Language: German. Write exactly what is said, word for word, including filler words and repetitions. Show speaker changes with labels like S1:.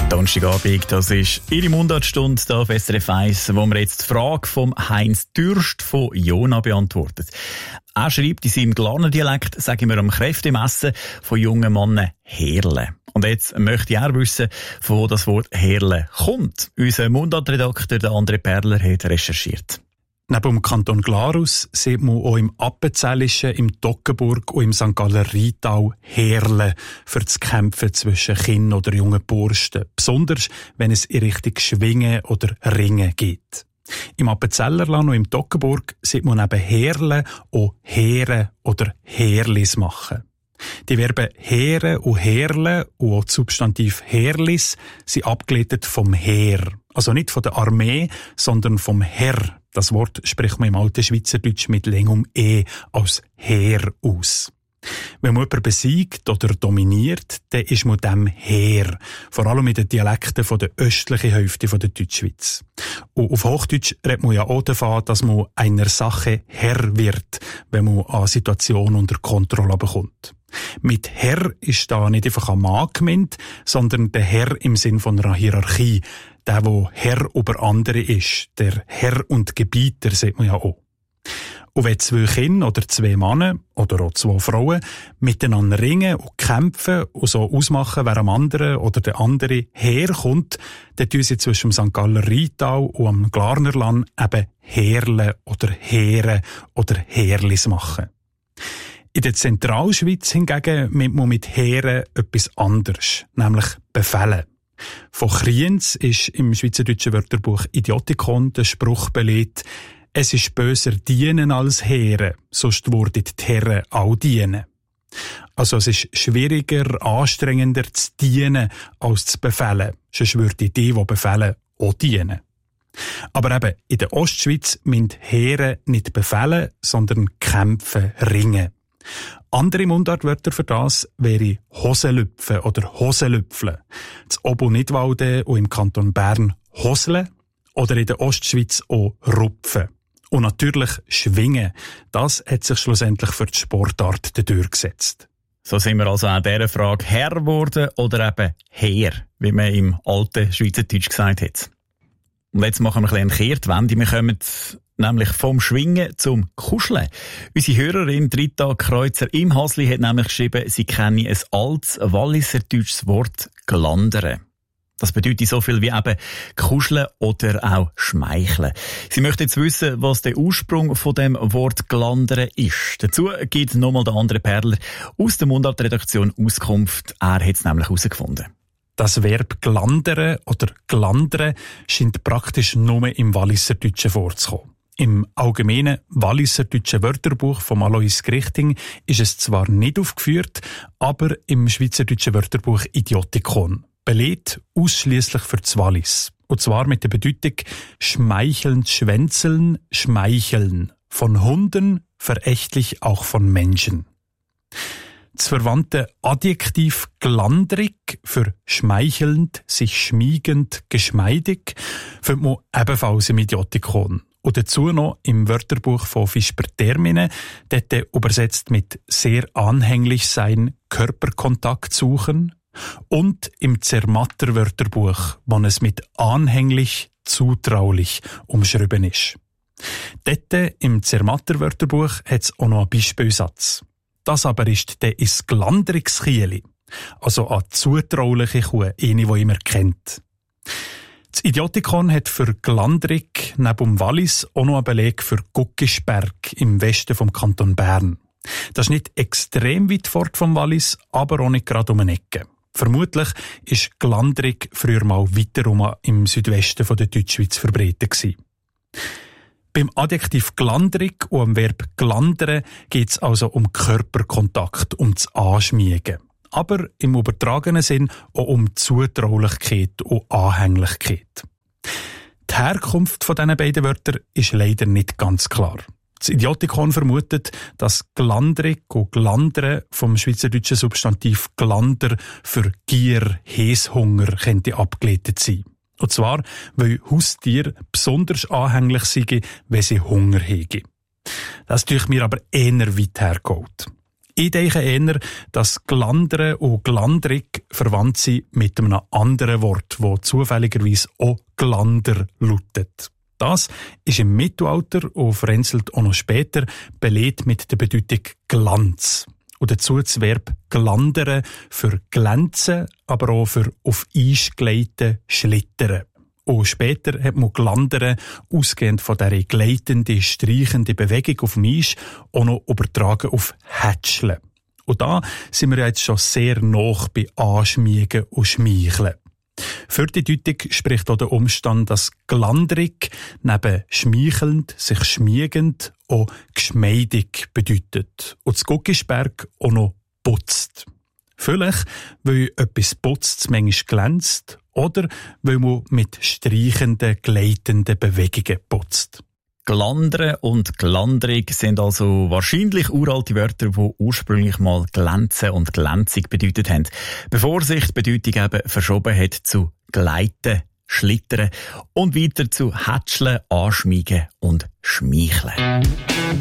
S1: Donnerstagabend, das ist Ihre Mundartstunde hier auf S R F eins, wo wir jetzt die Frage von Heinz Dürst von Jona beantwortet. Er schreibt in seinem Glarner Dialekt, sagen wir am Kräftemessen von jungen Männern Herle. Und jetzt möchte er wissen, von wo das Wort Herle kommt. Unser Mundartredakteur, der André Perler, hat recherchiert.
S2: Neben dem Kanton Glarus sieht man auch im Appenzellischen, im Toggenburg und im Sankt Galler Rheintal Herle für das Kämpfen zwischen Kindern oder jungen Bursten. Besonders, wenn es in Richtung Schwingen oder Ringen geht. Im Appenzellerland und im Toggenburg sieht man neben Herle auch Heere oder Herlis machen. Die Verben Heere und Herle und auch das Substantiv Herlis sind abgeleitet vom Heer. Also nicht von der Armee, sondern vom Herr. Das Wort spricht man im alten Schweizerdeutsch mit längem E als Heer aus. Wenn man jemanden besiegt oder dominiert, dann ist man dem Heer. Vor allem in den Dialekten von der östlichen Hälfte der Deutschschweiz. Und auf Hochdeutsch redet man ja auch davon, dass man einer Sache Herr wird, wenn man eine Situation unter Kontrolle bekommt. Mit Herr ist da nicht einfach ein Mann gemeint, sondern der Herr im Sinn von einer Hierarchie. Der, der Herr über andere ist. Der Herr und Gebieter, sieht man ja auch. Und wenn zwei Kinder oder zwei Männer oder auch zwei Frauen miteinander ringen und kämpfen und so ausmachen, wer am anderen oder der andere herkommt, dann tun sie zwischen dem Sankt Galler Rheintal und am Glarnerland eben Herle oder Heere oder Herlis machen. In der Zentralschweiz hingegen meint man mit Heere etwas anderes, nämlich Befehle. Von Kriens ist im schweizerdeutschen Wörterbuch Idiotikon der Spruch belegt, es ist böser dienen als Heere, sonst würden die Herren auch dienen. Also es ist schwieriger, anstrengender zu dienen als zu befehlen, sonst würden die, die befehlen, auch dienen. Aber eben, in der Ostschweiz müssen Heere nicht befehlen, sondern kämpfen, ringen. Andere Mundartwörter für das wäre Hoselüpfen oder Hoselüpfeln. Das Obo Nidwalden und im Kanton Bern Hosle oder in der Ostschweiz auch Rupfen. Und natürlich Schwingen. Das hat sich schlussendlich für die Sportart durchgesetzt.
S1: So sind wir also an dieser Frage Herr geworden oder eben Heer, wie man im alten Schweizerdeutsch gesagt hat. Und jetzt machen wir ein bisschen eine Kehrtwende. Wir kommen nämlich vom Schwingen zum Kuscheln. Unsere Hörerin Rita Kreuzer im Hasli hat nämlich geschrieben, sie kenne ein altes walliserdeutsches Wort «glandere». Das bedeutet so viel wie eben kuscheln oder auch schmeicheln. Sie möchte jetzt wissen, was der Ursprung von dem Wort «glandere» ist. Dazu gibt nochmal der andere Perler aus der Mundartredaktion Auskunft. Er hat es nämlich herausgefunden.
S2: Das Verb «glandere» oder «glandere» scheint praktisch nur im Walliserdeutschen vorzukommen. Im allgemeinen Walliserdeutschen Wörterbuch von Alois Grichting ist es zwar nicht aufgeführt, aber im Schweizerdeutschen Wörterbuch Idiotikon. Belegt ausschliesslich für das Wallis. Und zwar mit der Bedeutung schmeichelnd schwänzeln, schmeicheln. Von Hunden, verächtlich auch von Menschen. Das verwandte Adjektiv glandrig für schmeichelnd, sich schmiegend, geschmeidig findet man ebenfalls im Idiotikon. Und dazu noch im Wörterbuch von Fisper Termine, dort übersetzt mit sehr anhänglich sein, Körperkontakt suchen. Und im Zermatter Wörterbuch, wo es mit anhänglich, zutraulich umschrieben ist. Dort im Zermatter Wörterbuch hat es auch noch einen Beispielsatz. Das aber ist der is glandrigs Chieli, also eine zutrauliche Kuh, eine, die immer kennt. Das Idiotikon hat für glandrig neben dem Wallis auch noch einen Beleg für Guckisberg im Westen vom Kanton Bern. Das ist nicht extrem weit fort vom Wallis, aber auch nicht gerade um eine Ecke. Vermutlich ist glandrig früher mal weiterum im Südwesten der Deutschschweiz verbreitet gewesen. Beim Adjektiv glandrig und am Verb glandere geht es also um Körperkontakt, um das Anschmiegen. Aber im übertragenen Sinn auch um Zutraulichkeit und Anhänglichkeit. Die Herkunft von diesen beiden Wörtern ist leider nicht ganz klar. Das Idiotikon vermutet, dass glandrig und glandere vom schweizerdeutschen Substantiv glander für Gier, Häshunger könnte abgeleitet sein. Und zwar, weil Haustiere besonders anhänglich sind, wenn sie Hunger haben. Das tue ich mir aber eher weit hergeholt. Ich denke eher, dass Glandere und Glandrig verwandt sind mit einem anderen Wort, das zufälligerweise auch Glander lautet. Das ist im Mittelalter und vereinzelt auch noch später belegt mit der Bedeutung Glanz. Und dazu das Verb glandere für glänzen, aber auch für auf Eis gleiten, schlittern. Und später hat man Glandere, ausgehend von dieser gleitenden, streichenden Bewegung auf dem Eis, auch noch übertragen auf Hätscheln. Und da sind wir jetzt schon sehr nah bei Anschmiegen und Schmeicheln. Für die Deutung spricht auch der Umstand, dass glandrig neben schmeichelnd, sich schmiegend auch geschmeidig bedeutet. Und das Guggisberg auch noch putzt. Vielleicht, weil etwas putzt, manchmal glänzt, oder weil man mit streichenden, gleitenden Bewegungen putzt.
S1: Glandere und glandrig sind also wahrscheinlich uralte Wörter, die ursprünglich mal glänzen und glänzig bedeutet haben, bevor sich die Bedeutung eben verschoben hat zu gleiten, schlittern und weiter zu hätscheln, anschmiegen und schmeicheln.